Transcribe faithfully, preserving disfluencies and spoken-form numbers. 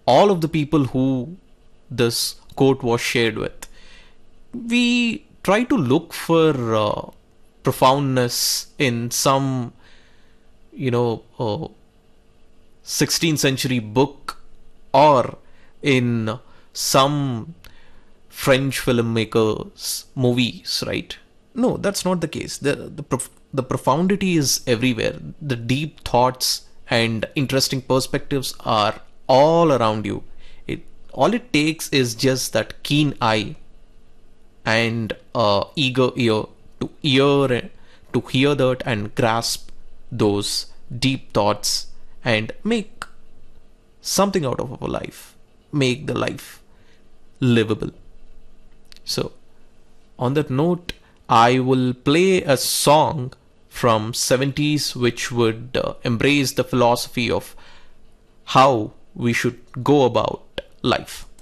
all of the people who this quote was shared with, we try to look for uh, profoundness in some, you know, uh, sixteenth century book or in some French filmmakers' movies, right? No, that's not the case. The the prof- the profundity is everywhere. The deep thoughts and interesting perspectives are all around you. It all it takes is just that keen eye and uh, eager ear to hear to hear that and grasp those deep thoughts and make something out of our life, make the life livable. So, on that note, I will play a song from seventies which would uh, embrace the philosophy of how we should go about life.